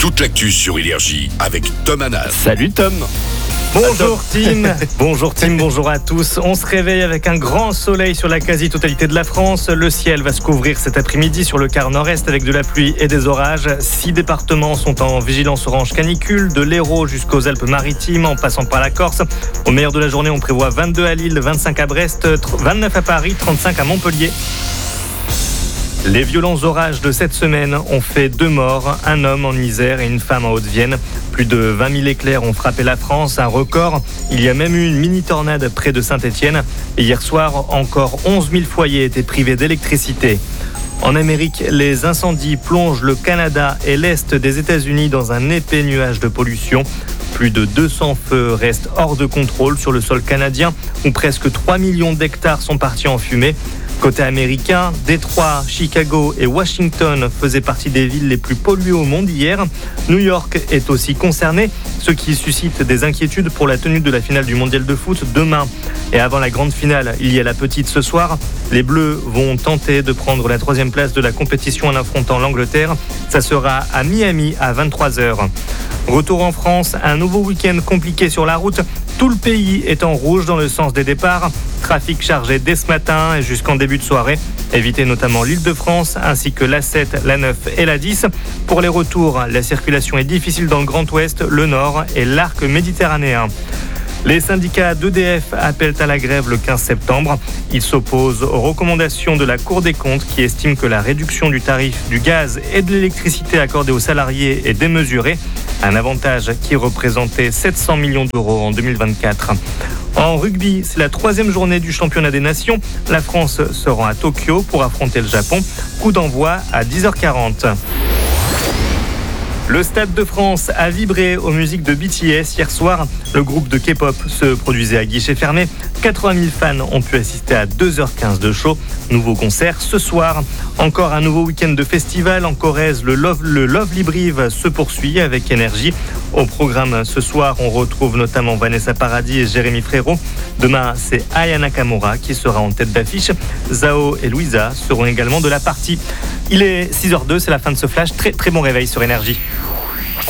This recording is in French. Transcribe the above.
toute l'actu sur Énergie avec Tom Hanas. Salut Tom. Bonjour Tim, bonjour à tous. On se réveille avec un grand soleil sur la quasi-totalité de la France. Le ciel va se couvrir cet après-midi sur le quart nord-est avec de la pluie et des orages. 6 départements sont en vigilance orange canicule, de l'Hérault jusqu'aux Alpes-Maritimes, en passant par la Corse. Au meilleur de la journée, on prévoit 22 à Lille, 25 à Brest, 29 à Paris, 35 à Montpellier. Les violents orages de cette semaine ont fait 2 morts, un homme en Isère et une femme en Haute-Vienne. Plus de 20 000 éclairs ont frappé la France, un record. Il y a même eu une mini-tornade près de Saint-Étienne. Et hier soir, encore 11 000 foyers étaient privés d'électricité. En Amérique, les incendies plongent le Canada et l'Est des États-Unis dans un épais nuage de pollution. Plus de 200 feux restent hors de contrôle sur le sol canadien, où presque 3 millions d'hectares sont partis en fumée. Côté américain, Détroit, Chicago et Washington faisaient partie des villes les plus polluées au monde hier. New York est aussi concerné, ce qui suscite des inquiétudes pour la tenue de la finale du mondial de foot demain. Et avant la grande finale, il y a la petite ce soir. Les Bleus vont tenter de prendre la 3e place de la compétition en affrontant l'Angleterre. Ça sera à Miami à 23h. Retour en France, un nouveau week-end compliqué sur la route. Tout le pays est en rouge dans le sens des départs. Trafic chargé dès ce matin et jusqu'en début de soirée. Évitez notamment l'Île-de-France ainsi que l'A7, l'A9 et l'A10. Pour les retours, la circulation est difficile dans le Grand Ouest, le Nord et l'arc méditerranéen. Les syndicats d'EDF appellent à la grève le 15 septembre. Ils s'opposent aux recommandations de la Cour des comptes qui estime que la réduction du tarif du gaz et de l'électricité accordée aux salariés est démesurée. Un avantage qui représentait 700 millions d'euros en 2024. En rugby, c'est la 3e journée du championnat des nations. La France se rend à Tokyo pour affronter le Japon. Coup d'envoi à 10h40. Le Stade de France a vibré aux musiques de BTS hier soir. Le groupe de K-pop se produisait à guichet fermé. 80 000 fans ont pu assister à 2h15 de show. Nouveau concert ce soir. Encore un nouveau week-end de festival en Corrèze. Le Lovely Brive se poursuit avec énergie. Au programme ce soir, on retrouve notamment Vanessa Paradis et Jérémy Frérot. Demain, c'est Aya Nakamura qui sera en tête d'affiche. Zao et Louisa seront également de la partie. Il est 6h02, c'est la fin de ce flash. Très très bon réveil sur Énergie.